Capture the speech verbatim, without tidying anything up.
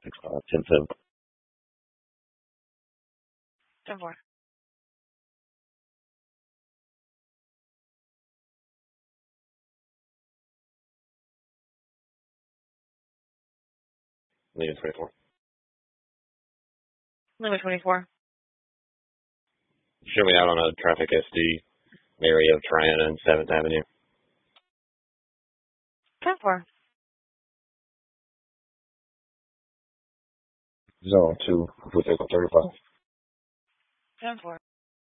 six five, ten seven. ten four. Leaving twenty-four. Lima twenty-four. Show me out on a traffic S D, Mary of Triana and seventh Avenue. ten four. Zone two, we take on thirty-five. ten four.